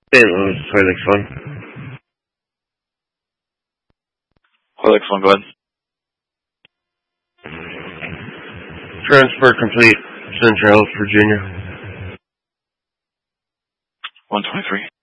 St. Louis, Helix 1. Helix 1, go ahead. Transfer complete. Central Virginia. 123.